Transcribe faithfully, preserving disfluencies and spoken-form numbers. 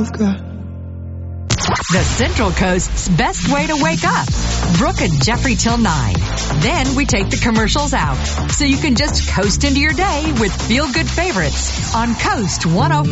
I've got. The Central Coast's best way to wake up. Brooke and Jeffrey till nine. Then we take the commercials out, so you can just coast into your day with feel-good favorites on Coast one oh four.